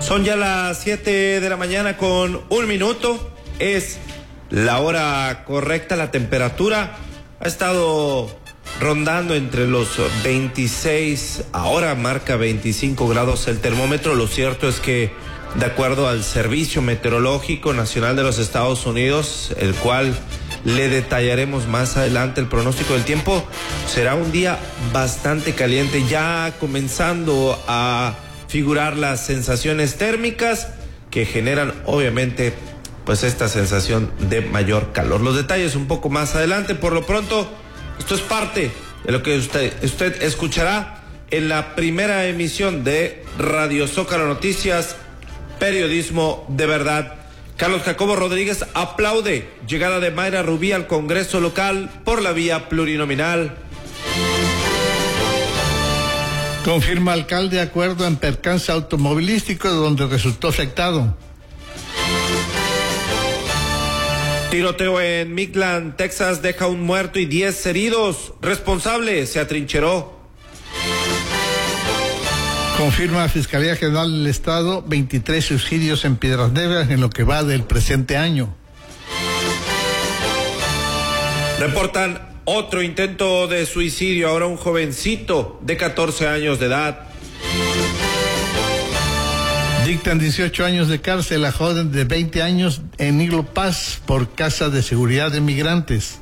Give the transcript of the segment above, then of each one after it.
Son ya las 7 de la mañana con 1 minuto. Es la hora correcta. La temperatura ha estado rondando entre los 26, ahora marca 25 grados el termómetro. Lo cierto es que, de acuerdo al Servicio Meteorológico Nacional de los Estados Unidos, el cual le detallaremos más adelante el pronóstico del tiempo, será un día bastante caliente, ya comenzando a figurar las sensaciones térmicas que generan obviamente pues esta sensación de mayor calor. Los detalles un poco más adelante. Por lo pronto, esto es parte de lo que usted escuchará en la primera emisión de Radio Zócalo Noticias, periodismo de verdad. Carlos Jacobo Rodríguez aplaude llegada de Mayra Rubí al Congreso local por la vía plurinominal. Confirma alcalde acuerdo en percance automovilístico donde resultó afectado. Tiroteo en Midland, Texas, deja un muerto y 10 heridos. Responsable se atrincheró. Confirma Fiscalía General del Estado 23 suicidios en Piedras Negras en lo que va del presente año. Reportan otro intento de suicidio, ahora un jovencito de 14 años de edad. Dictan 18 años de cárcel a joven de 20 años en Eagle Pass por casa de seguridad de migrantes.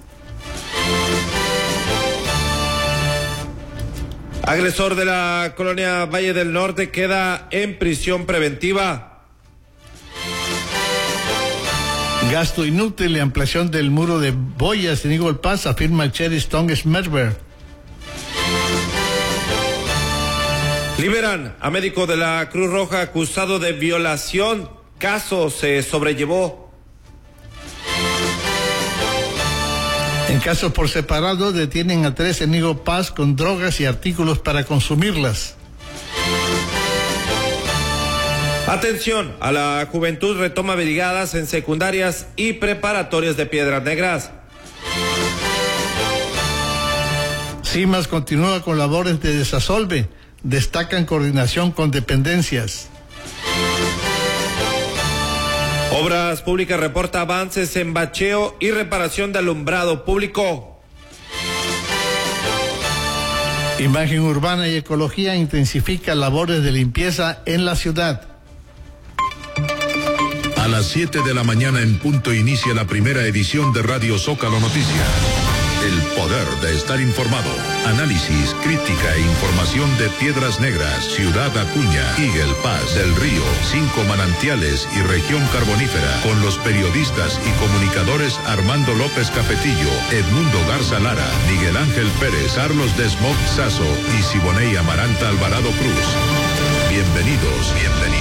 Agresor de la colonia Valle del Norte queda en prisión preventiva. Gasto inútil y ampliación del muro de boyas en Eagle Pass, afirma Sheriff Tom Schmerber. Liberan a médico de la Cruz Roja acusado de violación. Caso se sobrellevó. En casos por separado, detienen a 3 en Eagle Pass con drogas y artículos para consumirlas. Atención, a la juventud retoma brigadas en secundarias y preparatorias de Piedras Negras. CIMAS continúa con labores de desasolve. Destacan coordinación con dependencias. Obras Públicas reporta avances en bacheo y reparación de alumbrado público. Imagen Urbana y Ecología intensifica labores de limpieza en la ciudad. A las 7 de la mañana en punto inicia la primera edición de Radio Zócalo Noticias. El poder de estar informado. Análisis, crítica e información de Piedras Negras, Ciudad Acuña, Eagle Pass, Del Río, 5 Manantiales y Región Carbonífera. Con los periodistas y comunicadores Armando López Capetillo, Edmundo Garza Lara, Miguel Ángel Pérez, Carlos Desmog Sazo y Siboney Amaranta Alvarado Cruz. Bienvenidos.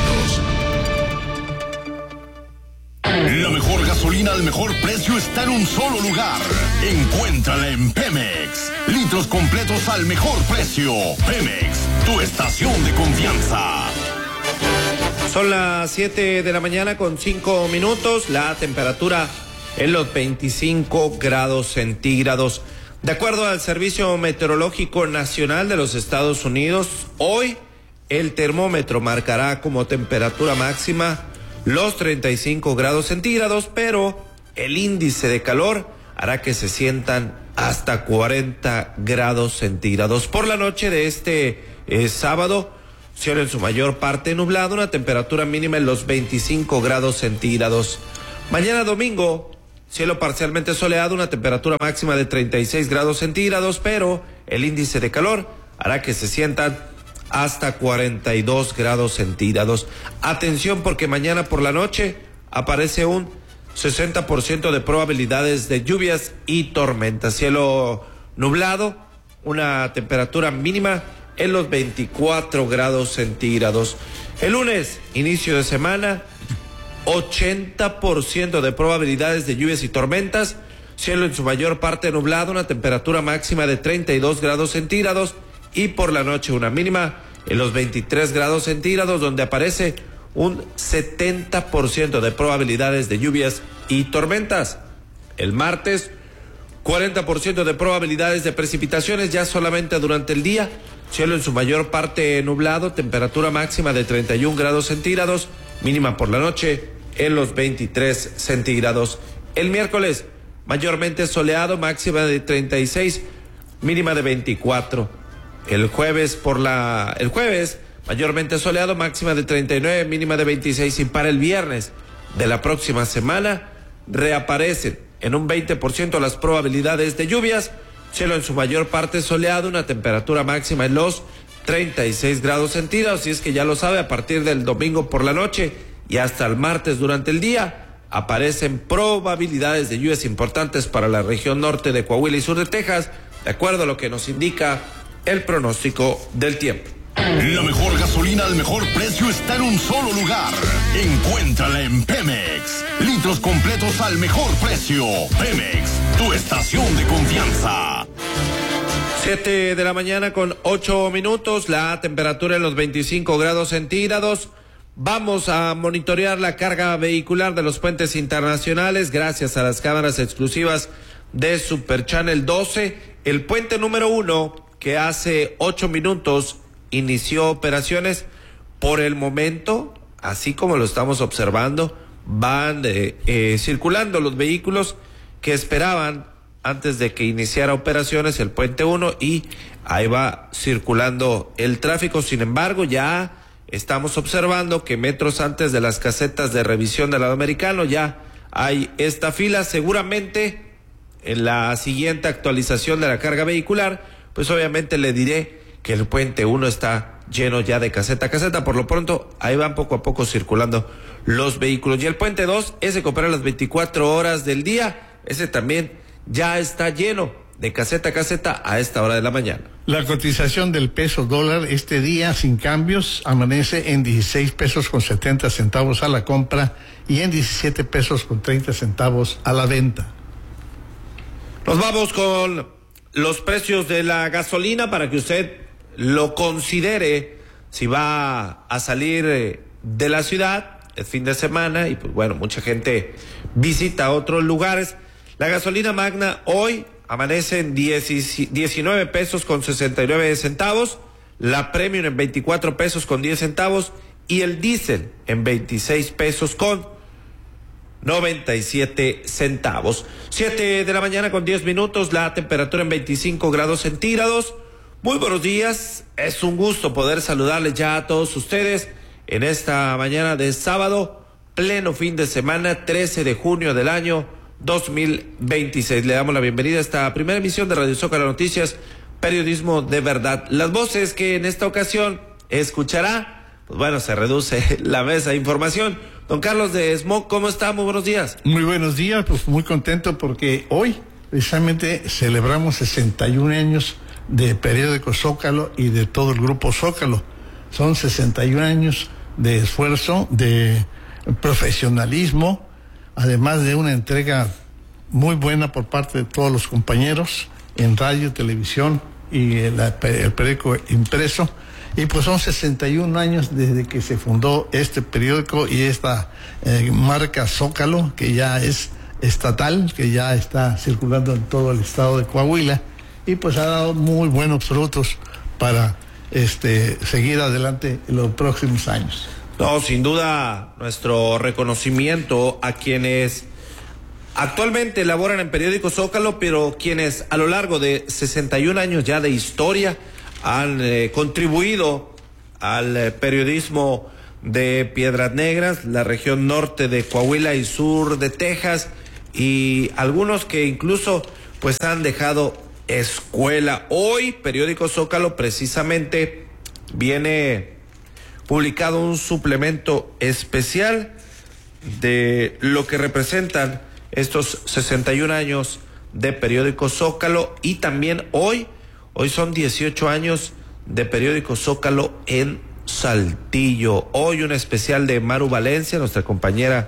La mejor gasolina al mejor precio está en un solo lugar. Encuéntrala en Pemex. Litros completos al mejor precio. Pemex, tu estación de confianza. Son las 7 de la mañana con 5 minutos. La temperatura en los 25 grados centígrados. De acuerdo al Servicio Meteorológico Nacional de los Estados Unidos, hoy el termómetro marcará como temperatura máxima los 35 grados centígrados, pero el índice de calor hará que se sientan hasta 40 grados centígrados. Por la noche de este sábado, cielo en su mayor parte nublado, una temperatura mínima en los 25 grados centígrados. Mañana domingo, cielo parcialmente soleado, una temperatura máxima de 36 grados centígrados, pero el índice de calor hará que se sientan hasta 42 grados centígrados. Atención, porque mañana por la noche aparece un 60% de probabilidades de lluvias y tormentas. Cielo nublado, una temperatura mínima en los 24 grados centígrados. El lunes, inicio de semana, 80% de probabilidades de lluvias y tormentas. Cielo en su mayor parte nublado, una temperatura máxima de 32 grados centígrados. Y por la noche una mínima en los 23 grados centígrados, donde aparece un 70% de probabilidades de lluvias y tormentas. El martes, 40% de probabilidades de precipitaciones ya solamente durante el día. Cielo en su mayor parte nublado, temperatura máxima de 31 grados centígrados, mínima por la noche en los 23 centígrados. El miércoles, mayormente soleado, máxima de 36, mínima de 24. El jueves, mayormente soleado, máxima de 39, mínima de 26. Y para el viernes de la próxima semana, reaparecen en un 20% las probabilidades de lluvias. Cielo en su mayor parte soleado, una temperatura máxima en los 36 grados centígrados. Y es que ya lo sabe, a partir del domingo por la noche y hasta el martes durante el día, aparecen probabilidades de lluvias importantes para la región norte de Coahuila y sur de Texas, de acuerdo a lo que nos indica el pronóstico del tiempo. La mejor gasolina al mejor precio está en un solo lugar. Encuéntrala en Pemex. Litros completos al mejor precio. Pemex, tu estación de confianza. 7 de la mañana con 8 minutos, la temperatura en los 25 grados centígrados. Vamos a monitorear la carga vehicular de los puentes internacionales gracias a las cámaras exclusivas de Super Channel 12. El puente número 1, que hace 8 minutos inició operaciones, por el momento, así como lo estamos observando, van circulando los vehículos que esperaban antes de que iniciara operaciones el puente 1 y ahí va circulando el tráfico. Sin embargo, ya estamos observando que metros antes de las casetas de revisión del lado americano ya hay esta fila. Seguramente en la siguiente actualización de la carga vehicular, pues obviamente le diré que el puente 1 está lleno ya de caseta a caseta. Por lo pronto, ahí van poco a poco circulando los vehículos. Y el puente 2, ese que opera las 24 horas del día, ese también ya está lleno de caseta a caseta a esta hora de la mañana. La cotización del peso dólar este día sin cambios amanece en 16 pesos con 70 centavos a la compra y en 17 pesos con 30 centavos a la venta. Nos vamos con los precios de la gasolina para que usted lo considere si va a salir de la ciudad el fin de semana y pues bueno, mucha gente visita otros lugares. La gasolina magna hoy amanece en 19 pesos con 69 centavos, la premium en 24 pesos con 10 centavos y el diésel en 26 pesos con 97 centavos. 7 de la mañana con 10 minutos, la temperatura en 25 grados centígrados. Muy buenos días, es un gusto poder saludarles ya a todos ustedes en esta mañana de sábado, pleno fin de semana, 13 de junio del año 2026. Le damos la bienvenida a esta primera emisión de Radio Zócalo Noticias, periodismo de verdad. Las voces que en esta ocasión escuchará, pues bueno, se reduce la mesa de información. Don Carlos de Smog, ¿cómo está? Muy buenos días. Muy buenos días, pues muy contento porque hoy precisamente celebramos 61 años de Periódico Zócalo y de todo el grupo Zócalo. Son 61 años de esfuerzo, de profesionalismo, además de una entrega muy buena por parte de todos los compañeros en radio, televisión y el periódico impreso. Y pues son 61 años desde que se fundó este periódico y esta marca Zócalo, que ya es estatal, que ya está circulando en todo el estado de Coahuila y pues ha dado muy buenos frutos para seguir adelante en los próximos años. No, sin duda, nuestro reconocimiento a quienes actualmente laboran en Periódico Zócalo, pero quienes a lo largo de 61 años ya de historia han contribuido al periodismo de Piedras Negras, la región norte de Coahuila y sur de Texas, y algunos que incluso pues han dejado escuela. Hoy Periódico Zócalo precisamente viene publicado un suplemento especial de lo que representan estos 61 años de Periódico Zócalo y también hoy son 18 años de Periódico Zócalo en Saltillo. Hoy un especial de Maru Valencia, nuestra compañera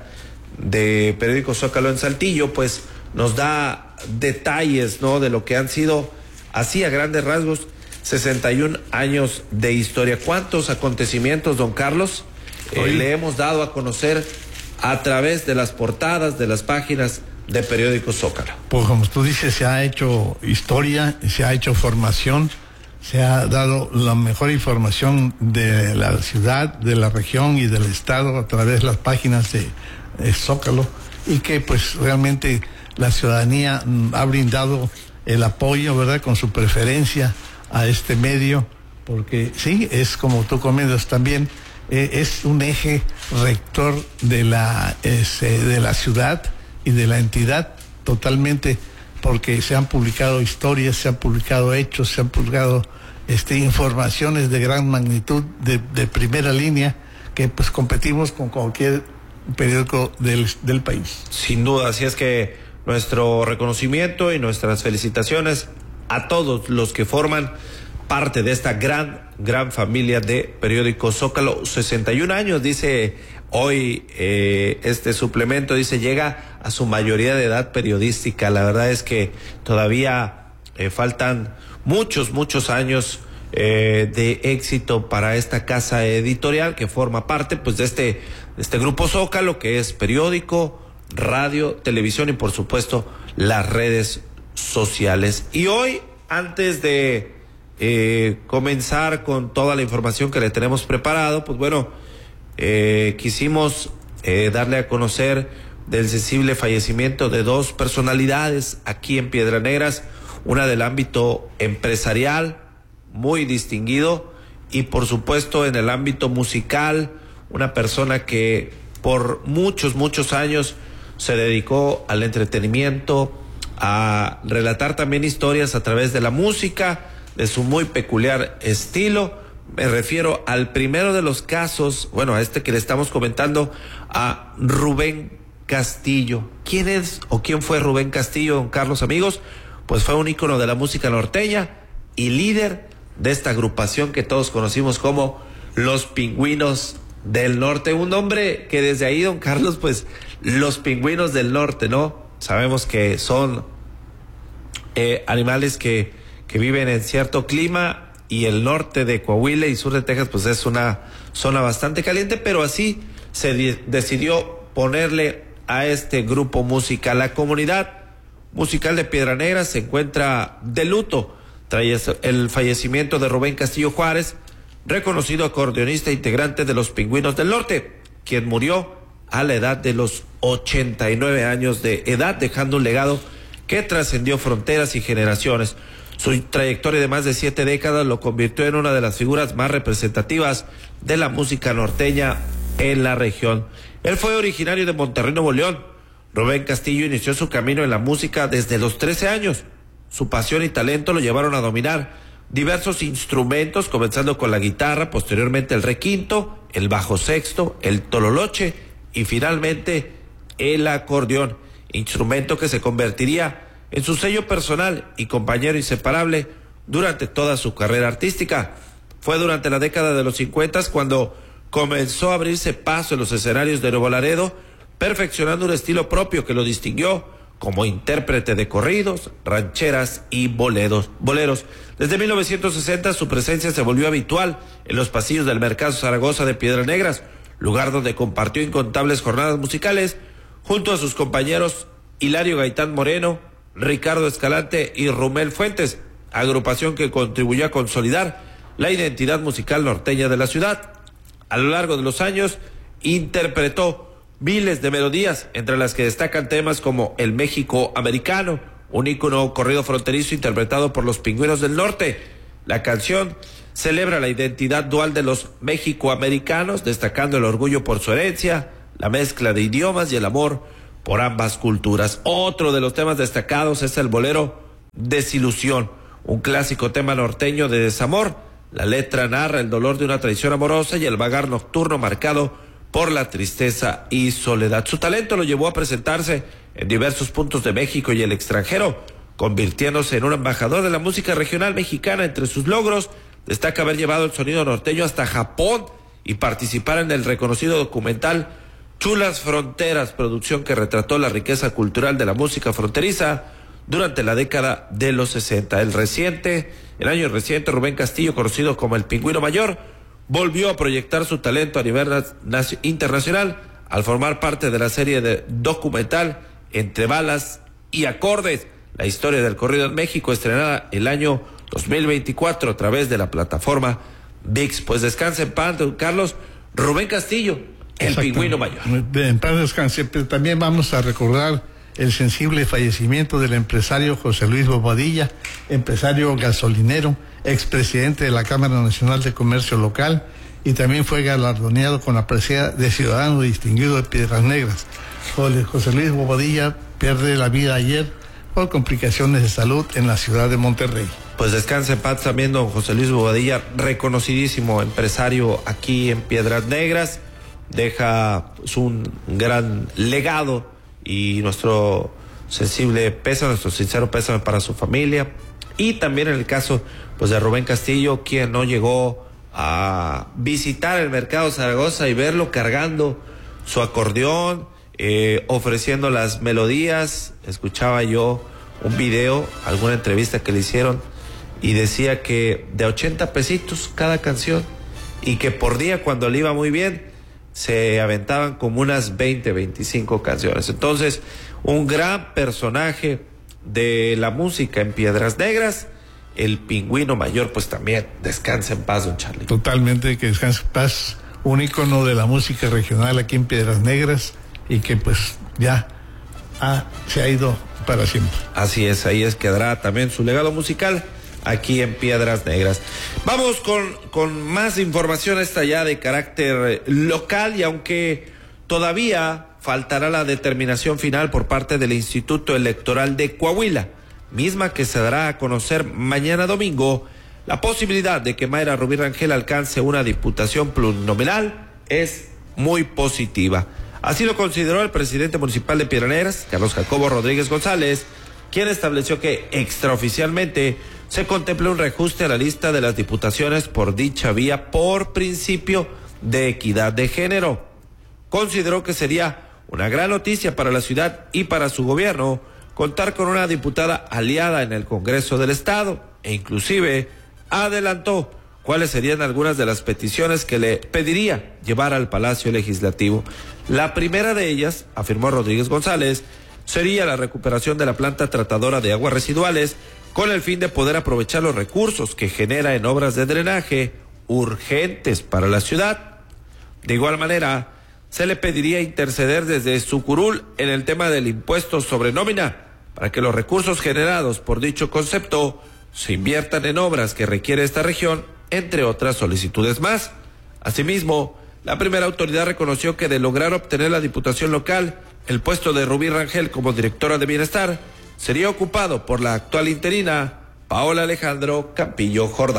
de Periódico Zócalo en Saltillo, pues nos da detalles, ¿no?, de lo que han sido, así a grandes rasgos, 61 años de historia. ¿Cuántos acontecimientos, don Carlos, le hemos dado a conocer a través de las portadas, de las páginas de Periódico Zócalo. Pues como tú dices, se ha hecho historia, se ha hecho formación, se ha dado la mejor información de la ciudad, de la región y del estado a través de las páginas de Zócalo, y que pues realmente la ciudadanía ha brindado el apoyo, ¿verdad?, con su preferencia a este medio, porque sí, es como tú comentas también, es un eje rector de la ciudad y de la entidad totalmente, porque se han publicado historias, se han publicado hechos, se han publicado informaciones de gran magnitud, de primera línea, que pues competimos con cualquier periódico del país. Sin duda, así es que nuestro reconocimiento y nuestras felicitaciones a todos los que forman parte de esta gran familia de Periódico Zócalo. 61 años, dice hoy este suplemento, dice, llega a su mayoría de edad periodística. La verdad es que todavía faltan muchos años de éxito para esta casa editorial que forma parte pues de este grupo Zócalo, que es periódico, radio, televisión y por supuesto las redes sociales. Y hoy, antes de comenzar con toda la información que le tenemos preparado, pues bueno, quisimos darle a conocer del sensible fallecimiento de dos personalidades aquí en Piedras Negras, una del ámbito empresarial, muy distinguido, y por supuesto en el ámbito musical, una persona que por muchos años se dedicó al entretenimiento, a relatar también historias a través de la música, de su muy peculiar estilo. Me refiero al primero de los casos, bueno, a este que le estamos comentando, a Rubén Castillo. ¿Quién es o quién fue Rubén Castillo, don Carlos, amigos? Pues fue un ícono de la música norteña y líder de esta agrupación que todos conocimos como Los Pingüinos del Norte. Un hombre que desde ahí, don Carlos, pues los Pingüinos del Norte, ¿no? Sabemos que son animales que viven en cierto clima, y el norte de Coahuila y sur de Texas pues es una zona bastante caliente, pero así se decidió ponerle a este grupo musical. La comunidad musical de Piedras Negras se encuentra de luto tras el fallecimiento de Rubén Castillo Juárez, reconocido acordeonista e integrante de los Pingüinos del Norte, quien murió a la edad de los 89 años de edad, dejando un legado que trascendió fronteras y generaciones. Su trayectoria de más de 7 décadas lo convirtió en una de las figuras más representativas de la música norteña en la región. Él fue originario de Monterrey, Nuevo León. Rubén Castillo inició su camino en la música desde los 13 años. Su pasión y talento lo llevaron a dominar diversos instrumentos, comenzando con la guitarra, posteriormente el requinto, el bajo sexto, el tololoche y finalmente el acordeón, instrumento que se convertiría en su sello personal y compañero inseparable durante toda su carrera artística. Fue durante la década de los 50 cuando comenzó a abrirse paso en los escenarios de Nuevo Laredo, perfeccionando un estilo propio que lo distinguió como intérprete de corridos, rancheras y boleros. Desde 1960 su presencia se volvió habitual en los pasillos del Mercado Zaragoza de Piedras Negras, lugar donde compartió incontables jornadas musicales junto a sus compañeros Hilario Gaitán Moreno, Ricardo Escalante y Rumel Fuentes, agrupación que contribuyó a consolidar la identidad musical norteña de la ciudad. A lo largo de los años interpretó miles de melodías, entre las que destacan temas como El México Americano, un ícono corrido fronterizo interpretado por los Pingüinos del Norte. La canción celebra la identidad dual de los mexicoamericanos, destacando el orgullo por su herencia, la mezcla de idiomas y el amor por ambas culturas. Otro de los temas destacados es el bolero Desilusión, un clásico tema norteño de desamor. La letra narra el dolor de una traición amorosa y el vagar nocturno marcado por la tristeza y soledad. Su talento lo llevó a presentarse en diversos puntos de México y el extranjero, convirtiéndose en un embajador de la música regional mexicana. Entre sus logros destaca haber llevado el sonido norteño hasta Japón y participar en el reconocido documental Chulas Fronteras, producción que retrató la riqueza cultural de la música fronteriza durante la década de los 60. El año reciente, Rubén Castillo, conocido como el Pingüino Mayor, volvió a proyectar su talento a nivel internacional al formar parte de la serie de documental Entre balas y acordes, la historia del corrido en México, estrenada el año 2024 a través de la plataforma ViX. Pues descanse en paz, don Carlos. Rubén Castillo, el Pingüino Mayor. En paz descanse. Pero también vamos a recordar el sensible fallecimiento del empresario José Luis Bobadilla, empresario gasolinero, expresidente de la Cámara Nacional de Comercio Local, y también fue galardoneado con la presea de ciudadano distinguido de Piedras Negras. José Luis Bobadilla pierde la vida ayer por complicaciones de salud en la ciudad de Monterrey. Pues descanse en paz también don José Luis Bobadilla, reconocidísimo empresario aquí en Piedras Negras. Deja pues, un gran legado y nuestro sensible pésame, nuestro sincero pésame para su familia. Y también en el caso pues de Rubén Castillo, quien no llegó a visitar el mercado Zaragoza y verlo cargando su acordeón, ofreciendo las melodías. Escuchaba yo un video, alguna entrevista que le hicieron, y decía que de 80 pesitos cada canción, y que por día, cuando le iba muy bien, se aventaban como unas 20, 25 canciones. Entonces, un gran personaje de la música en Piedras Negras, el Pingüino Mayor. Pues también descansa en paz, don Charlie. Totalmente, que descanse en paz, un ícono de la música regional aquí en Piedras Negras, y que pues ya se ha ido para siempre. Así es, ahí quedará también su legado musical aquí en Piedras Negras. Vamos con más información, esta ya de carácter local, y aunque todavía faltará la determinación final por parte del Instituto Electoral de Coahuila, misma que se dará a conocer mañana domingo, la posibilidad de que Mayra Rubí Rangel alcance una diputación plurinominal es muy positiva. Así lo consideró el presidente municipal de Piedras Negras, Carlos Jacobo Rodríguez González, quien estableció que extraoficialmente se contempla un reajuste a la lista de las diputaciones por dicha vía por principio de equidad de género. Consideró que sería una gran noticia para la ciudad y para su gobierno contar con una diputada aliada en el Congreso del Estado, e inclusive adelantó cuáles serían algunas de las peticiones que le pediría llevar al Palacio Legislativo. La primera de ellas, afirmó Rodríguez González, sería la recuperación de la planta tratadora de aguas residuales, con el fin de poder aprovechar los recursos que genera en obras de drenaje urgentes para la ciudad. De igual manera, se le pediría interceder desde su curul en el tema del impuesto sobre nómina, para que los recursos generados por dicho concepto se inviertan en obras que requiere esta región, entre otras solicitudes más. Asimismo, la primera autoridad reconoció que de lograr obtener la diputación local, el puesto de Rubí Rangel como directora de Bienestar sería ocupado por la actual interina Paola Alejandro Campillo Jordán.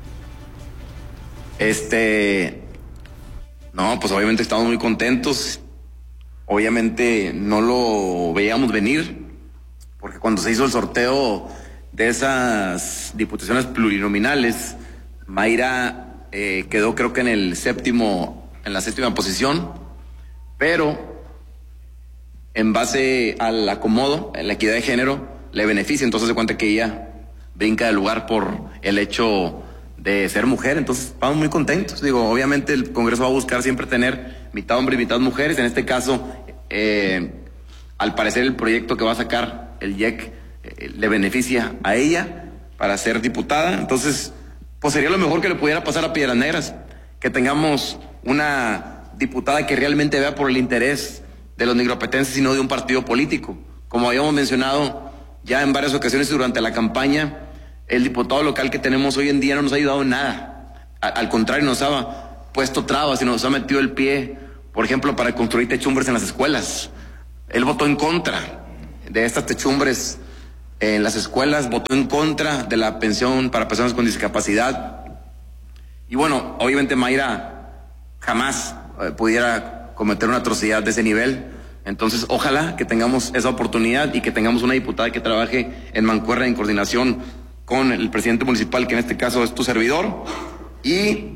No, pues obviamente estamos muy contentos. Obviamente no lo veíamos venir, porque cuando se hizo el sorteo de esas diputaciones plurinominales, Mayra quedó creo que en la séptima posición, pero en base al acomodo, en la equidad de género, le beneficia. Entonces se cuenta que ella brinca de lugar por el hecho de ser mujer. Entonces estamos muy contentos. Digo, obviamente el Congreso va a buscar siempre tener mitad hombres y mitad mujeres. En este caso, al parecer el proyecto que va a sacar el IEC le beneficia a ella para ser diputada. Entonces, pues sería lo mejor que le pudiera pasar a Piedras Negras, que tengamos una diputada que realmente vea por el interés de los negropetenses y no de un partido político. Como habíamos mencionado ya en varias ocasiones durante la campaña, el diputado local que tenemos hoy en día no nos ha ayudado en nada. Al contrario, nos ha puesto trabas y nos ha metido el pie, por ejemplo, para construir techumbres en las escuelas. Él votó en contra de estas techumbres en las escuelas, votó en contra de la pensión para personas con discapacidad. Y bueno, obviamente Mayra jamás pudiera cometer una atrocidad de ese nivel. Entonces, ojalá que tengamos esa oportunidad y que tengamos una diputada que trabaje en mancuerna, en coordinación con el presidente municipal, que en este caso es tu servidor. Y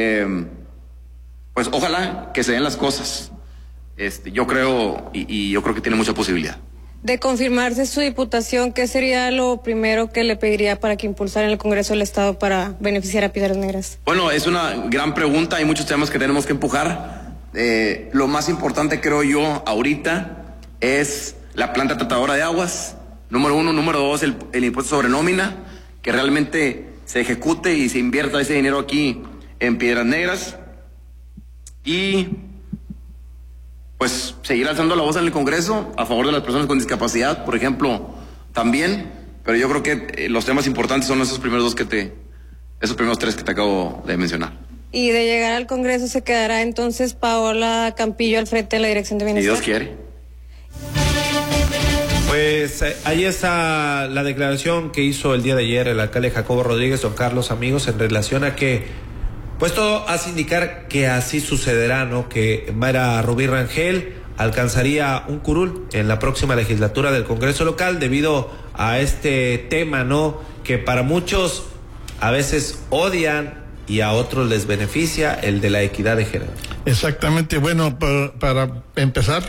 pues ojalá que se den las cosas. Yo creo y yo creo que tiene mucha posibilidad. De confirmarse su diputación, ¿qué sería lo primero que le pediría para que impulsara en el Congreso del Estado para beneficiar a Piedras Negras? Bueno, es una gran pregunta. Hay muchos temas que tenemos que empujar. Lo más importante, creo yo, ahorita es la planta tratadora de aguas, número 1, número 2, el impuesto sobre nómina, que realmente se ejecute y se invierta ese dinero aquí en Piedras Negras, y pues seguir alzando la voz en el Congreso a favor de las personas con discapacidad, por ejemplo, también, pero yo creo que los temas importantes son esos primeros tres que te acabo de mencionar. Y de llegar al Congreso se quedará entonces Paola Campillo al frente de la Dirección de Bienestar. Si Dios quiere. Pues ahí está la declaración que hizo el día de ayer el alcalde Jacobo Rodríguez, don Carlos, amigos, en relación a que pues todo hace indicar que así sucederá, ¿no? Que Mayra Rubí Rangel alcanzaría un curul en la próxima legislatura del Congreso local debido a este tema, ¿no? Que para muchos a veces odian y a otros les beneficia, el de la equidad de género. Exactamente. Bueno, para empezar,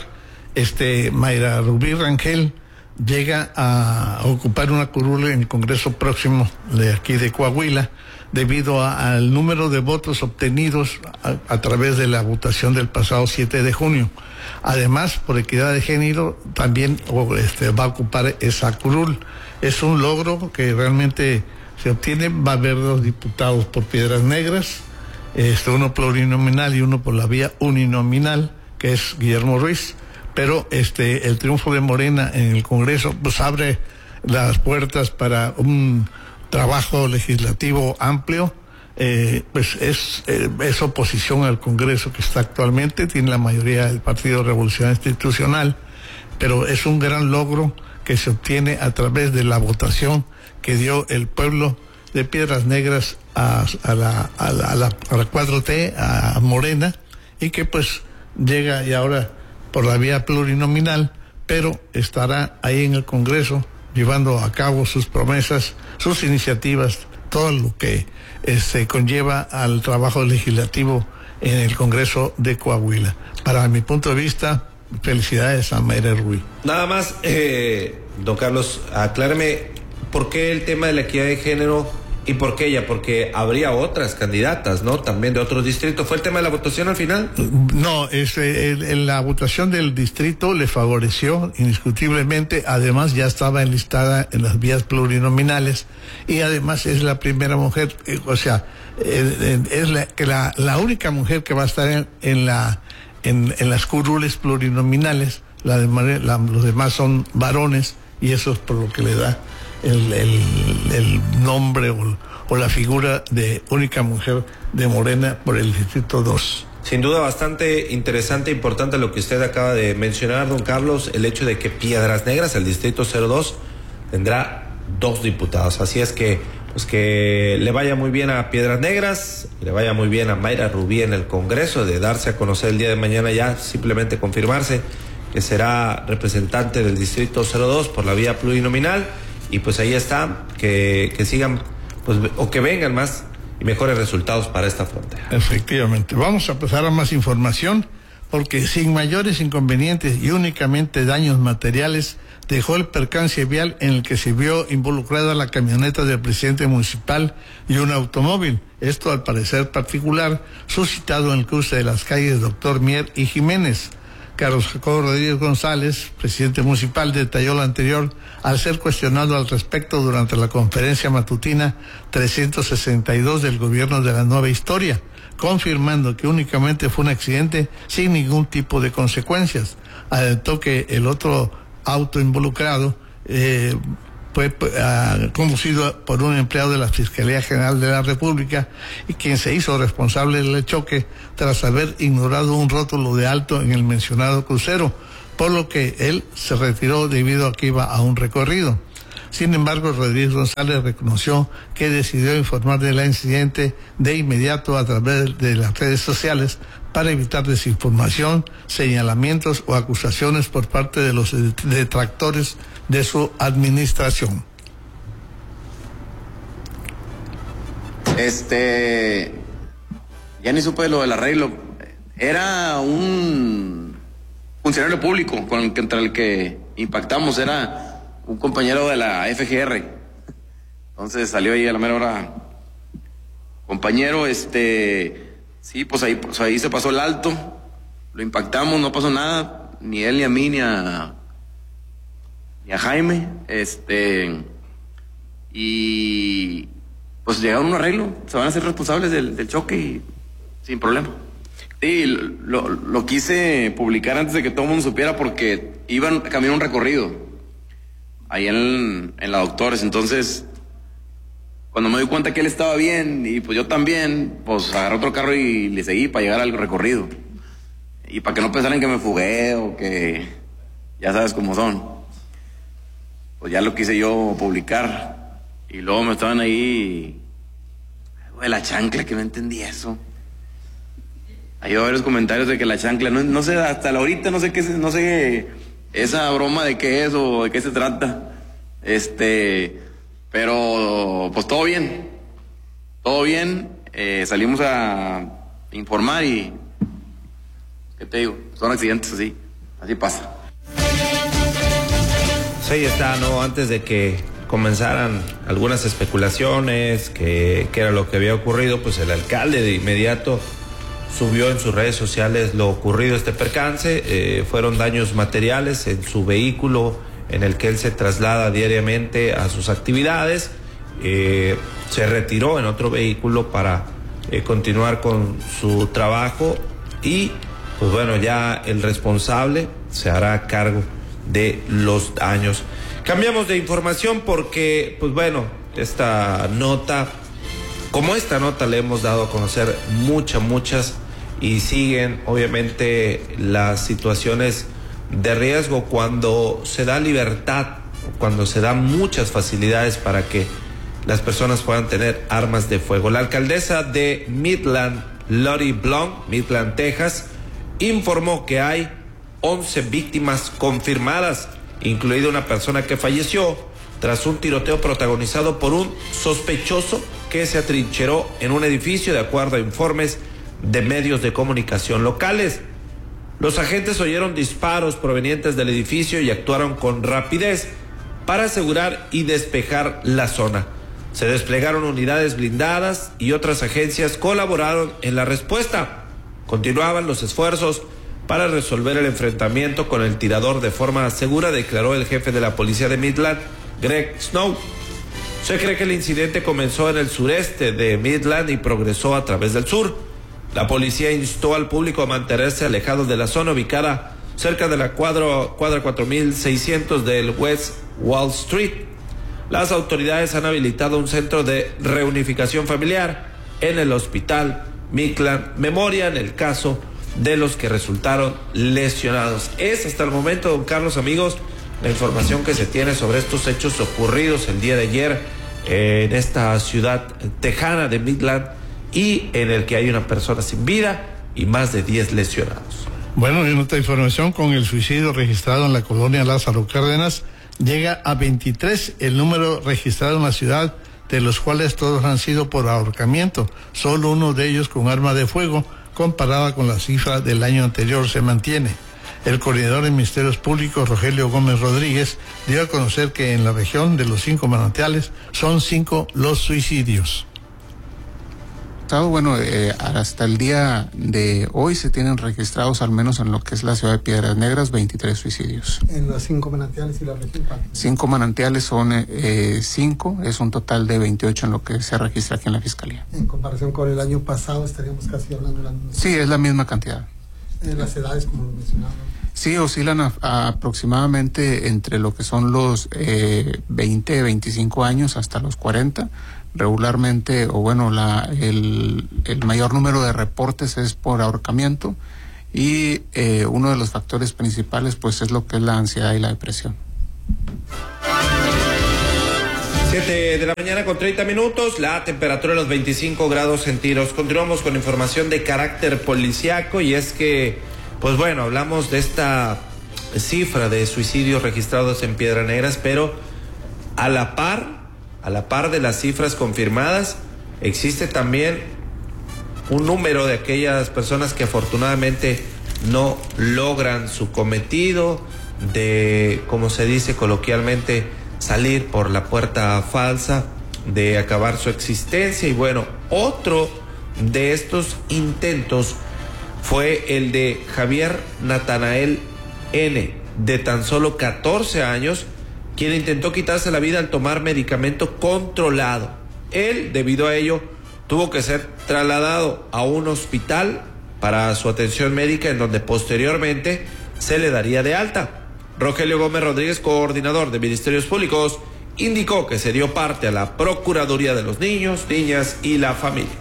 Mayra Rubí Rangel llega a ocupar una curul en el Congreso próximo de aquí de Coahuila, debido al número de votos obtenidos a través de la votación del pasado 7 de junio. Además, por equidad de género, también va a ocupar esa curul. Es un logro que realmente se obtiene. Va a haber 2 diputados por Piedras Negras, uno plurinominal y uno por la vía uninominal, que es Guillermo Ruiz. Pero el triunfo de Morena en el Congreso pues abre las puertas para un trabajo legislativo amplio. Pues es oposición al Congreso que está actualmente, tiene la mayoría del Partido Revolución Institucional, pero es un gran logro que se obtiene a través de la votación que dio el pueblo de Piedras Negras a la 4T, a Morena, y que pues llega y ahora por la vía plurinominal, pero estará ahí en el Congreso llevando a cabo sus promesas, sus iniciativas, todo lo que se conlleva al trabajo legislativo en el Congreso de Coahuila. Para mi punto de vista, felicidades a Mayra Rubí. Nada más, don Carlos, acláreme, ¿por qué el tema de la equidad de género y por qué ella? Porque habría otras candidatas, ¿no? También de otros distritos. ¿Fue el tema de la votación al final? No, la votación del distrito le favoreció indiscutiblemente. Además, ya estaba enlistada en las vías plurinominales y además es la primera mujer, es la única mujer que va a estar en las curules plurinominales. Los demás son varones y eso es por lo que le da el nombre o la figura de única mujer de Morena por el Distrito 2. Sin duda bastante interesante e importante lo que usted acaba de mencionar, don Carlos, el hecho de que Piedras Negras, el Distrito 02, tendrá 2 diputados. Así es que, pues que le vaya muy bien a Piedras Negras, y le vaya muy bien a Mayra Rubí en el Congreso, de darse a conocer el día de mañana ya, simplemente confirmarse que será representante del Distrito 02 por la vía plurinominal. Y pues ahí está, que sigan, pues, o que vengan más y mejores resultados para esta frontera. Efectivamente. Vamos a pasar a más información, porque sin mayores inconvenientes y únicamente daños materiales, dejó el percance vial en el que se vio involucrada la camioneta del presidente municipal y un automóvil. Esto al parecer particular, suscitado en el cruce de las calles Doctor Mier y Jiménez. Carlos Jacobo Rodríguez González, presidente municipal, detalló lo anterior al ser cuestionado al respecto durante la conferencia matutina 362 del gobierno de la nueva historia, confirmando que únicamente fue un accidente sin ningún tipo de consecuencias. Adelantó que el otro auto involucrado fue conducido por un empleado de la Fiscalía General de la República y quien se hizo responsable del choque tras haber ignorado un rótulo de alto en el mencionado crucero, por lo que él se retiró debido a que iba a un recorrido. Sin embargo, Rodríguez González reconoció que decidió informar del incidente de inmediato a través de las redes sociales para evitar desinformación, señalamientos o acusaciones por parte de los detractores de su administración. Ya ni supe lo del arreglo. Era un funcionario público contra el que impactamos, era un compañero de la FGR. Entonces salió ahí a la mera hora. Compañero, sí, pues ahí se pasó el alto, lo impactamos, no pasó nada, ni él, ni a mí, ni a y a Jaime, y pues llegaron a un arreglo, se van a hacer responsables del choque y sin problema. Sí, lo quise publicar antes de que todo el mundo supiera porque iban camino a un recorrido ahí en la Doctores, entonces cuando me doy cuenta que él estaba bien y pues yo también, pues agarré otro carro y le seguí para llegar al recorrido. Y para que no pensaran que me fugué o que ya sabes cómo son. Pues ya lo quise yo publicar. Y luego me estaban ahí, güey, la chancla, que no entendí eso. Hay varios comentarios de que la chancla, no sé, hasta la ahorita no sé qué, no sé esa broma de qué es o de qué se trata. Pero pues todo bien, salimos a informar y ¿qué te digo? Son accidentes así pasa. Sí, está, ¿no? Antes de que comenzaran algunas especulaciones, que era lo que había ocurrido, pues el alcalde de inmediato subió en sus redes sociales lo ocurrido, este percance. Fueron daños materiales en su vehículo en el que él se traslada diariamente a sus actividades. Se retiró en otro vehículo para continuar con su trabajo y pues bueno, ya el responsable se hará cargo de los daños. Cambiamos de información porque pues bueno, esta nota le hemos dado a conocer muchas y siguen obviamente las situaciones de riesgo cuando se da libertad, cuando se dan muchas facilidades para que las personas puedan tener armas de fuego. La alcaldesa de Midland, Lori Blount, Midland, Texas, informó que hay 11 víctimas confirmadas, incluida una persona que falleció tras un tiroteo protagonizado por un sospechoso que se atrincheró en un edificio, de acuerdo a informes de medios de comunicación locales. Los agentes oyeron disparos provenientes del edificio y actuaron con rapidez para asegurar y despejar la zona. Se desplegaron unidades blindadas y otras agencias colaboraron en la respuesta. Continuaban los esfuerzos para resolver el enfrentamiento con el tirador de forma segura, declaró el jefe de la policía de Midland, Greg Snow. Se cree que el incidente comenzó en el sureste de Midland y progresó a través del sur. La policía instó al público a mantenerse alejado de la zona ubicada cerca de la cuadra 4600 del West Wall Street. Las autoridades han habilitado un centro de reunificación familiar en el hospital Midland Memorial en el caso de los que resultaron lesionados. Es hasta el momento, don Carlos, amigos, la información que se tiene sobre estos hechos ocurridos el día de ayer en esta ciudad tejana de Midland y en el que hay una persona sin vida y más de 10 lesionados. Bueno, en otra información, con el suicidio registrado en la colonia Lázaro Cárdenas, llega a 23 el número registrado en la ciudad, de los cuales todos han sido por ahorcamiento, solo uno de ellos con arma de fuego, comparada con la cifra del año anterior, se mantiene. El coordinador de Ministerios Públicos, Rogelio Gómez Rodríguez, dio a conocer que en la región de los 5 manantiales son 5 los suicidios. Bueno, hasta el día de hoy se tienen registrados, al menos en lo que es la ciudad de Piedras Negras, 23 suicidios. ¿En los 5 manantiales y la región? 5 manantiales son 5, es un total de 28 en lo que se registra aquí en la Fiscalía. En comparación con el año pasado, estaríamos casi hablando de la misma. Sí, es la misma cantidad. Las edades, como lo mencionaba. Sí, oscilan aproximadamente entre lo que son los 20, 25 años hasta los 40. Regularmente, o bueno, el mayor número de reportes es por ahorcamiento y uno de los factores principales pues es lo que es la ansiedad y la depresión. 7 de la mañana con 30 minutos, la temperatura de los 25 grados centígrados. Continuamos con información de carácter policíaco y es que, pues bueno, hablamos de esta cifra de suicidios registrados en Piedras Negras, pero a la par de las cifras confirmadas, existe también un número de aquellas personas que afortunadamente no logran su cometido de, como se dice coloquialmente, salir por la puerta falsa, de acabar su existencia. Y bueno, otro de estos intentos fue el de Javier Natanael N., de tan solo 14 años, quien intentó quitarse la vida al tomar medicamento controlado. Él, debido a ello, tuvo que ser trasladado a un hospital para su atención médica, en donde posteriormente se le daría de alta. Rogelio Gómez Rodríguez, coordinador de Ministerios Públicos, indicó que se dio parte a la Procuraduría de los Niños, Niñas y la Familia.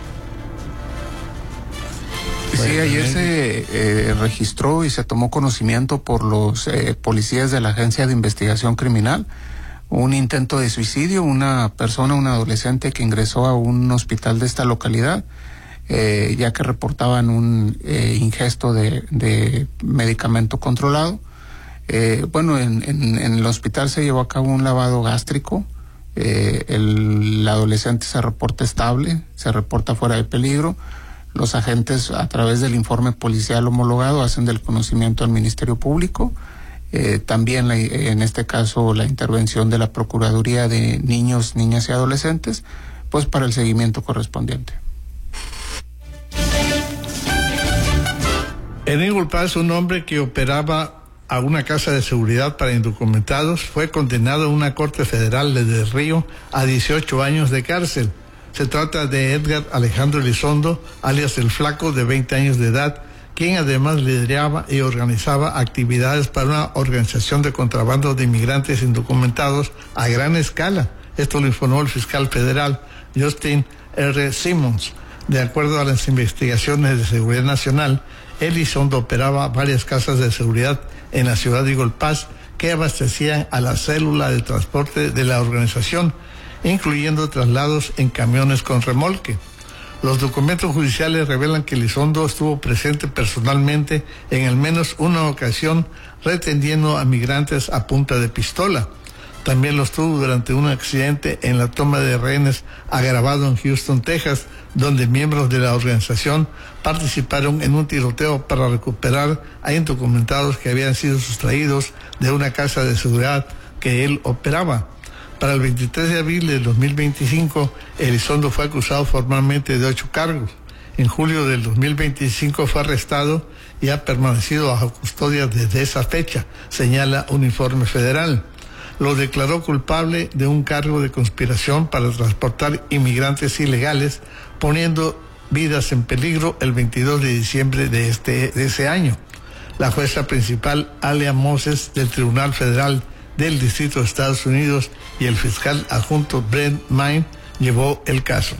Sí, ayer se registró y se tomó conocimiento por los policías de la Agencia de Investigación Criminal un intento de suicidio, una adolescente que ingresó a un hospital de esta localidad, ya que reportaban un ingesto de medicamento controlado. En el hospital se llevó a cabo un lavado gástrico. El adolescente se reporta estable, se reporta fuera de peligro. Los agentes, a través del informe policial homologado, hacen del conocimiento al Ministerio Público. También en este caso la intervención de la Procuraduría de Niños, Niñas y Adolescentes, pues para el seguimiento correspondiente. En Eagle Pass, un hombre que operaba a una casa de seguridad para indocumentados fue condenado en una corte federal de Del Río a 18 años de cárcel. Se trata de Edgar Alejandro Elizondo, alias El Flaco, de 20 años de edad, quien además lideraba y organizaba actividades para una organización de contrabando de inmigrantes indocumentados a gran escala. Esto lo informó el fiscal federal Justin R. Simmons. De acuerdo a las investigaciones de seguridad nacional, Elizondo operaba varias casas de seguridad en la ciudad de Eagle Pass que abastecían a la célula de transporte de la organización, incluyendo traslados en camiones con remolque. Los documentos judiciales revelan que Elizondo estuvo presente personalmente en al menos una ocasión reteniendo a migrantes a punta de pistola. También lo estuvo durante un accidente en la toma de rehenes agravado en Houston, Texas, donde miembros de la organización participaron en un tiroteo para recuperar a indocumentados que habían sido sustraídos de una casa de seguridad que él operaba. Para el 23 de abril de 2025, Elizondo fue acusado formalmente de 8 cargos. En julio del 2025 fue arrestado y ha permanecido bajo custodia desde esa fecha, señala un informe federal. Lo declaró culpable de un cargo de conspiración para transportar inmigrantes ilegales, poniendo vidas en peligro el 22 de diciembre de ese año. La jueza principal, Alia Moses, del Tribunal Federal del Distrito de Estados Unidos, y el fiscal adjunto Brent Mine llevó el caso.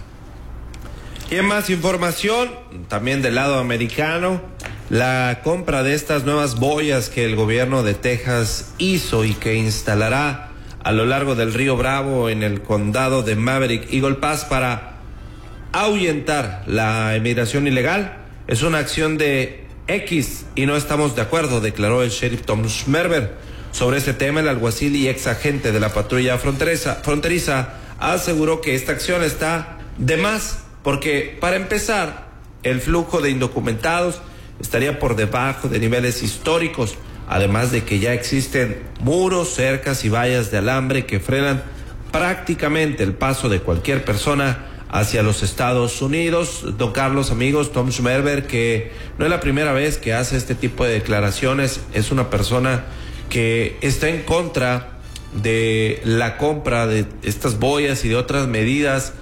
Y en más información, también del lado americano, la compra de estas nuevas boyas que el gobierno de Texas hizo y que instalará a lo largo del río Bravo en el condado de Maverick, Eagle Pass, para ahuyentar la emigración ilegal, es una acción de X y no estamos de acuerdo, declaró el sheriff Tom Schmerber. Sobre este tema, el alguacil y ex agente de la patrulla fronteriza aseguró que esta acción está de más, porque para empezar, el flujo de indocumentados estaría por debajo de niveles históricos, además de que ya existen muros, cercas y vallas de alambre que frenan prácticamente el paso de cualquier persona hacia los Estados Unidos. Don Carlos, amigos, Tom Schmerber, que no es la primera vez que hace este tipo de declaraciones, es una persona que está en contra de la compra de estas boyas y de otras medidas,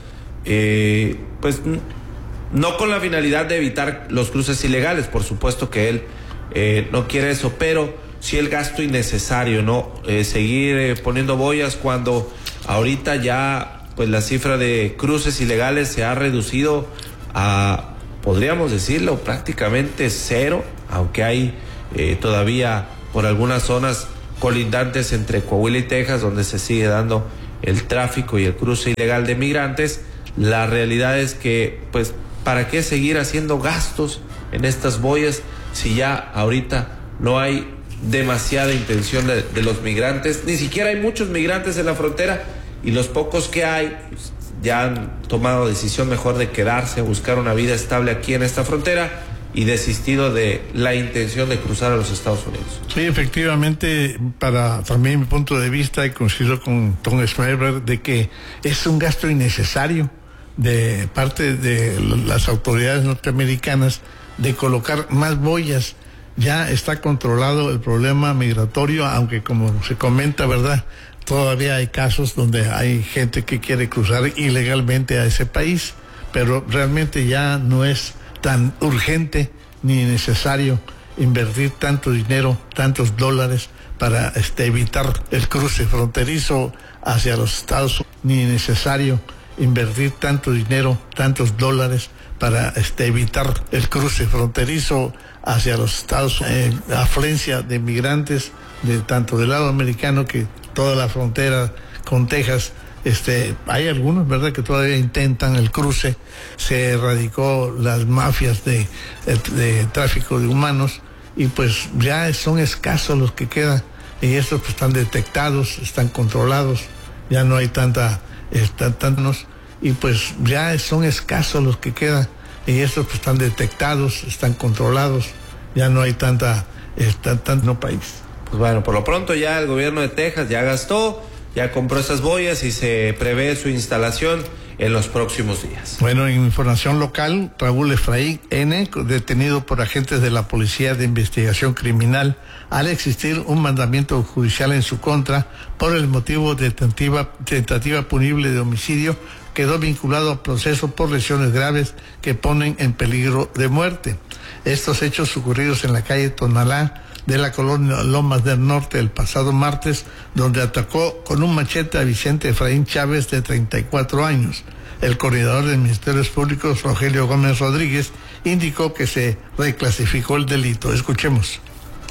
pues no con la finalidad de evitar los cruces ilegales, por supuesto que él no quiere eso, pero sí el gasto innecesario, ¿no? Seguir poniendo boyas cuando ahorita ya pues la cifra de cruces ilegales se ha reducido a, podríamos decirlo, prácticamente cero, aunque hay todavía por algunas zonas colindantes entre Coahuila y Texas donde se sigue dando el tráfico y el cruce ilegal de migrantes. La realidad es que, pues, ¿para qué seguir haciendo gastos en estas boyas si ya ahorita no hay demasiada intención de los migrantes? Ni siquiera hay muchos migrantes en la frontera, y los pocos que hay pues, ya han tomado decisión mejor de quedarse, buscar una vida estable aquí en esta frontera, y desistido de la intención de cruzar a los Estados Unidos. Sí, efectivamente, para también mi punto de vista, y coincido con Tom Schmerber, de que es un gasto innecesario de parte de las autoridades norteamericanas de colocar más boyas. ya está controlado el problema migratorio, aunque como se comenta, ¿verdad?, todavía hay casos donde hay gente que quiere cruzar ilegalmente a ese país, pero realmente ya no es tan urgente ni necesario invertir tanto dinero, tantos dólares para evitar el cruce fronterizo hacia los Estados Unidos, ni necesario invertir tanto dinero, tantos dólares para evitar el cruce fronterizo hacia los Estados Unidos, afluencia de migrantes de tanto del lado americano que toda la frontera con Texas. Hay algunos, ¿verdad?, que todavía intentan el cruce. Se erradicó las mafias de tráfico de humanos y pues ya son escasos los que quedan, y estos pues están detectados, están controlados, ya no hay tantos, y pues ya son escasos los que quedan, y estos pues están detectados, están controlados, ya no hay tanto país. Pues bueno, por lo pronto ya el gobierno de Texas ya gastó, ya compró esas boyas y se prevé su instalación en los próximos días. Bueno, en información local, Raúl Efraín N., detenido por agentes de la Policía de Investigación Criminal al existir un mandamiento judicial en su contra por el motivo de tentativa punible de homicidio, quedó vinculado a proceso por lesiones graves que ponen en peligro de muerte. Estos hechos ocurridos en la calle Tonalá de la colonia Lomas del Norte el pasado martes, donde atacó con un machete a Vicente Efraín Chávez, de 34 años. El coordinador de Ministerios Públicos, Rogelio Gómez Rodríguez, indicó que se reclasificó el delito. Escuchemos.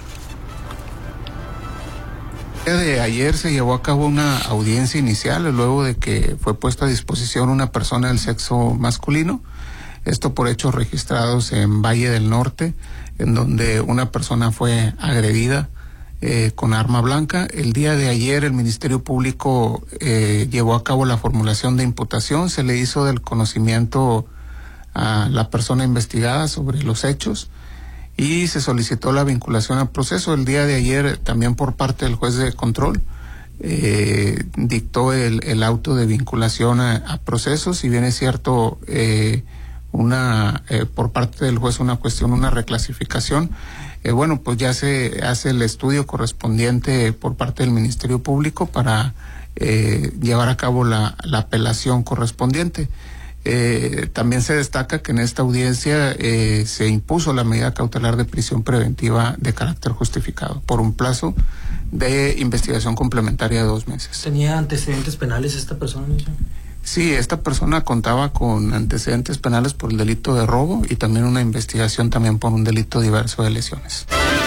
El día de ayer se llevó a cabo una audiencia inicial luego de que fue puesta a disposición una persona del sexo masculino, esto por hechos registrados en Valle del Norte, en donde una persona fue agredida con arma blanca. El día de ayer el Ministerio Público llevó a cabo la formulación de imputación, se le hizo del conocimiento a la persona investigada sobre los hechos y se solicitó la vinculación al proceso. El día de ayer también por parte del juez de control dictó el auto de vinculación a proceso. Si bien es cierto por parte del juez una reclasificación, bueno, pues ya se hace el estudio correspondiente por parte del Ministerio Público para llevar a cabo la apelación correspondiente. También se destaca que en esta audiencia se impuso la medida cautelar de prisión preventiva de carácter justificado por un plazo de investigación complementaria de 2 meses. ¿Tenía antecedentes penales esta persona? Sí, esta persona contaba con antecedentes penales por el delito de robo y también una investigación también por un delito diverso de lesiones.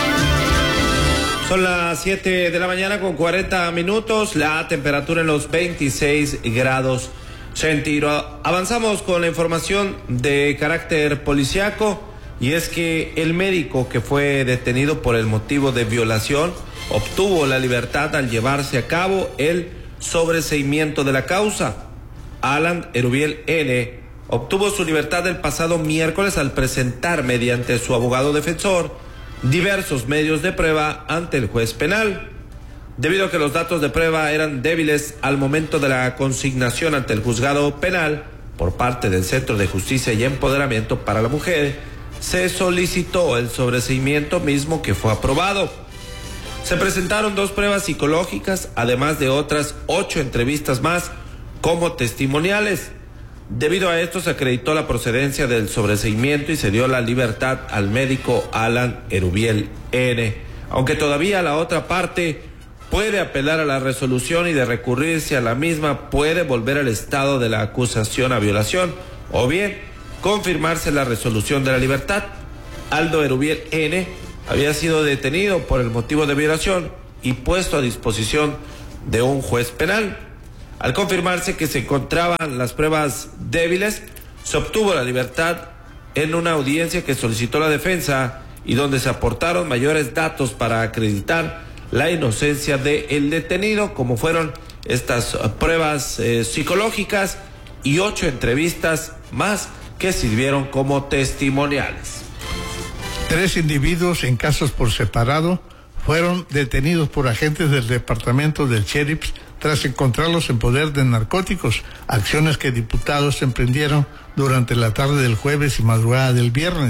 Son las 7 de la mañana con 40 minutos, la temperatura en los 26 grados centígrados. Avanzamos con la información de carácter policiaco, y es que el médico que fue detenido por el motivo de violación obtuvo la libertad al llevarse a cabo el sobreseimiento de la causa. Alan Erubiel N. obtuvo su libertad el pasado miércoles al presentar mediante su abogado defensor diversos medios de prueba ante el juez penal. Debido a que los datos de prueba eran débiles al momento de la consignación ante el juzgado penal por parte del Centro de Justicia y Empoderamiento para la Mujer, se solicitó el sobreseimiento mismo, que fue aprobado. Se presentaron 2 pruebas psicológicas, además de otras 8 entrevistas más como testimoniales. Debido a esto se acreditó la procedencia del sobreseimiento y se dio la libertad al médico Alan Erubiel N., aunque todavía la otra parte puede apelar a la resolución, y de recurrirse a la misma puede volver al estado de la acusación a violación o bien confirmarse la resolución de la libertad. Aldo Erubiel N. había sido detenido por el motivo de violación y puesto a disposición de un juez penal. Al confirmarse que se encontraban las pruebas débiles, se obtuvo la libertad en una audiencia que solicitó la defensa y donde se aportaron mayores datos para acreditar la inocencia del detenido, como fueron estas pruebas psicológicas y 8 entrevistas más que sirvieron como testimoniales. 3 individuos en casos por separado fueron detenidos por agentes del departamento del Sheriff tras encontrarlos en poder de narcóticos, acciones que diputados emprendieron durante la tarde del jueves y madrugada del viernes.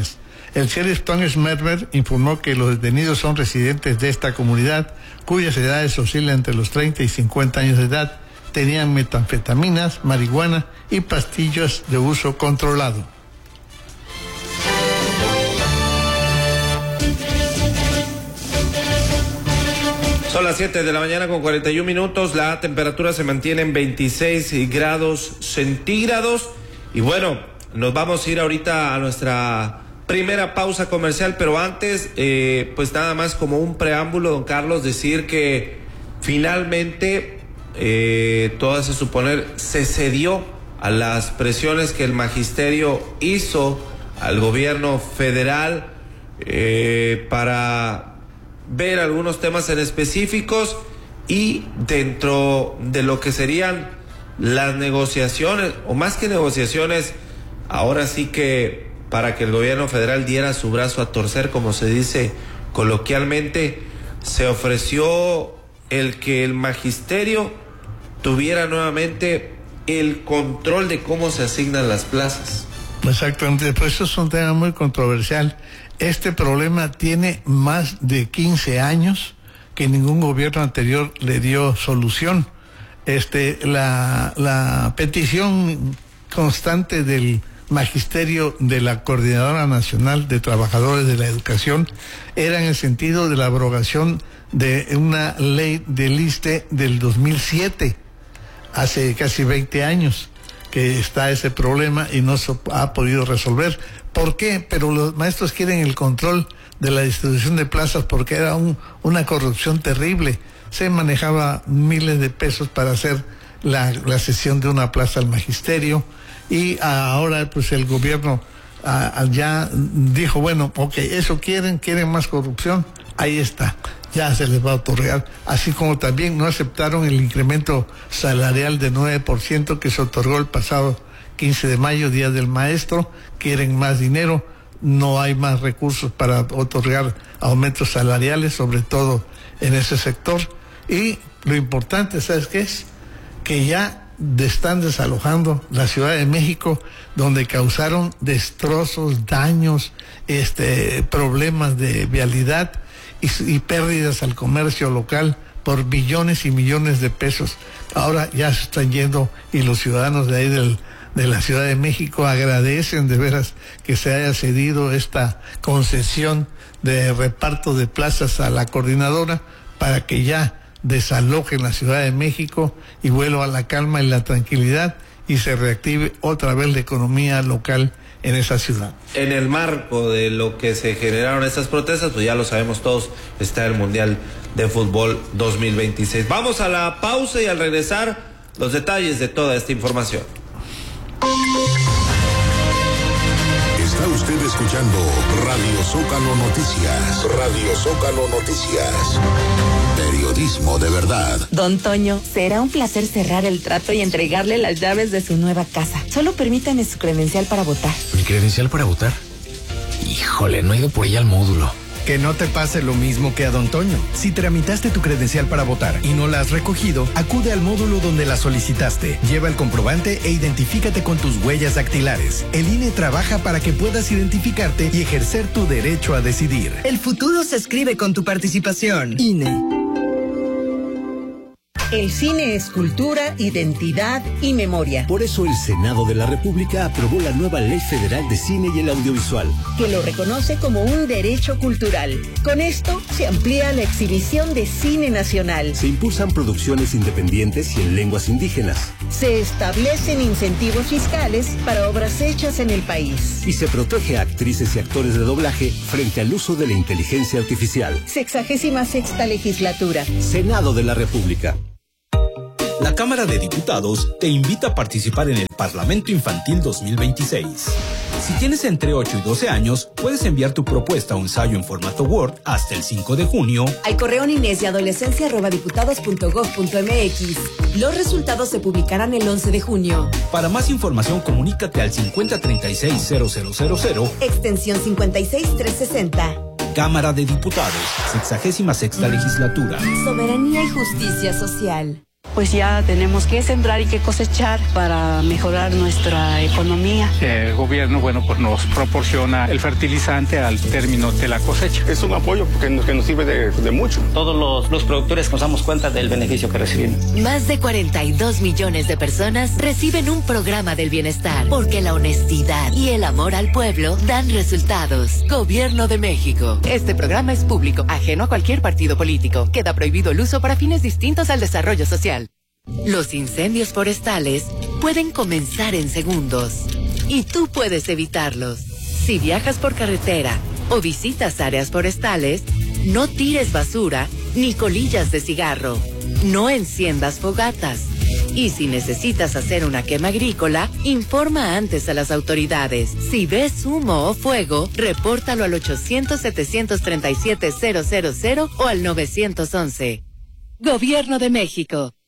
El sheriff Tom Schmerber informó que los detenidos son residentes de esta comunidad, cuyas edades oscilan entre los 30 y 50 años de edad. Tenían metanfetaminas, marihuana y pastillas de uso controlado. Son las 7 de la mañana con 41 minutos. La temperatura se mantiene en 26 grados centígrados. Y bueno, nos vamos a ir ahorita a nuestra primera pausa comercial, pero antes, pues nada más como un preámbulo, don Carlos, decir que finalmente todo hace suponer se cedió a las presiones que el magisterio hizo al gobierno federal para ver algunos temas en específicos, y dentro de lo que serían las negociaciones, o más que negociaciones, ahora sí que para que el gobierno federal diera su brazo a torcer, como se dice coloquialmente, se ofreció el que el magisterio tuviera nuevamente el control de cómo se asignan las plazas. Exactamente, pues eso es un tema muy controversial. Este problema tiene más de 15 años que ningún gobierno anterior le dio solución. La petición constante del magisterio de la Coordinadora Nacional de Trabajadores de la Educación era en el sentido de la abrogación de una ley del ISSSTE del 2007, hace casi 20 años que está ese problema y no se ha podido resolver. ¿Por qué? Pero los maestros quieren el control de la distribución de plazas porque era una corrupción terrible. Se manejaba miles de pesos para hacer la cesión de una plaza al magisterio, y ahora pues el gobierno ya dijo, bueno, ok, eso quieren más corrupción, ahí está, ya se les va a otorgar. Así como también no aceptaron el incremento salarial de 9% que se otorgó el pasado 15 de mayo, Día del Maestro. Quieren más dinero, no hay más recursos para otorgar aumentos salariales, sobre todo en ese sector. Y lo importante, ¿sabes qué es? Que ya están desalojando la Ciudad de México, donde causaron destrozos, daños, problemas de vialidad y pérdidas al comercio local por millones y millones de pesos. Ahora ya se están yendo, y los ciudadanos de ahí de la Ciudad de México agradecen de veras que se haya cedido esta concesión de reparto de plazas a la coordinadora para que ya desalojen la Ciudad de México y vuelva a la calma y la tranquilidad y se reactive otra vez la economía local en esa ciudad. En el marco de lo que se generaron estas protestas, pues ya lo sabemos todos, está el Mundial de Fútbol 2026. Vamos a la pausa y al regresar, los detalles de toda esta información. Está usted escuchando Radio Zócalo Noticias. Radio Zócalo Noticias. Periodismo de verdad. Don Toño, será un placer cerrar el trato y entregarle las llaves de su nueva casa. Solo permítame su credencial para votar. ¿Mi credencial para votar? Híjole, no he ido por ella al módulo. Que no te pase lo mismo que a Don Toño. Si tramitaste tu credencial para votar y no la has recogido, acude al módulo donde la solicitaste. Lleva el comprobante e identifícate con tus huellas dactilares. El INE trabaja para que puedas identificarte y ejercer tu derecho a decidir. El futuro se escribe con tu participación. INE. El cine es cultura, identidad y memoria. Por eso el Senado de la República aprobó la nueva Ley Federal de Cine y el Audiovisual, que lo reconoce como un derecho cultural. Con esto se amplía la exhibición de cine nacional. Se impulsan producciones independientes y en lenguas indígenas. Se establecen incentivos fiscales para obras hechas en el país. Y se protege a actrices y actores de doblaje frente al uso de la inteligencia artificial. 66ª legislatura. Senado de la República. La Cámara de Diputados te invita a participar en el Parlamento Infantil 2026. Si tienes entre 8 y 12 años, puedes enviar tu propuesta o ensayo en formato Word hasta el 5 de junio al correo ninesyadolescencia@diputados.gov.mx. Los resultados se publicarán el 11 de junio. Para más información, comunícate al 5036-0000, extensión 56360. Cámara de Diputados, 66ª legislatura. Soberanía y justicia social. pues ya tenemos que sembrar y que cosechar para mejorar nuestra economía. El gobierno, bueno, pues nos proporciona el fertilizante al término de la cosecha. Es un apoyo que nos sirve de mucho. Todos los productores nos damos cuenta del beneficio que recibimos. Más de 42 millones de personas reciben un programa del bienestar, porque la honestidad y el amor al pueblo dan resultados. Gobierno de México. Este programa es público, ajeno a cualquier partido político. Queda prohibido el uso para fines distintos al desarrollo social. Los incendios forestales pueden comenzar en segundos y tú puedes evitarlos. Si viajas por carretera o visitas áreas forestales, no tires basura ni colillas de cigarro. No enciendas fogatas. Y si necesitas hacer una quema agrícola, informa antes a las autoridades. Si ves humo o fuego, repórtalo al 800-737-000 o al 911. Gobierno de México.